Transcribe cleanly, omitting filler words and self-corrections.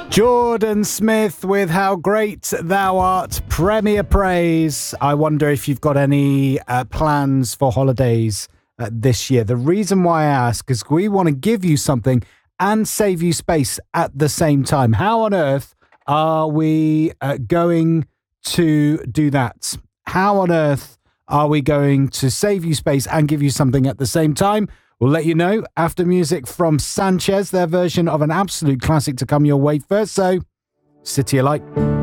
Jordan Smith with How Great Thou Art, Premier Praise. I wonder if you've got any plans for holidays this year. The reason why I ask is we want to give you something and save you space at the same time. How on earth are we going to do that? How on earth are we going to save you space and give you something at the same time? We'll let you know after music from Sanchez, their version of an absolute classic to come your way first. So, City of Light.